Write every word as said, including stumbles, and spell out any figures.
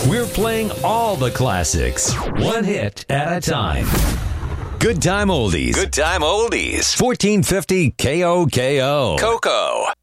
We're playing all the classics, one hit at a time. Good Time Oldies. Good Time Oldies. fourteen fifty K O K O. Coco.